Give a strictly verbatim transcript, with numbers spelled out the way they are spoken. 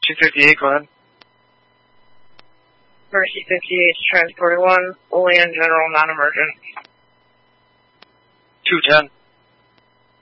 two fifty-eight, go ahead. Mercy fifty-eight, Transporter one, Olean General, non-emergent. two ten.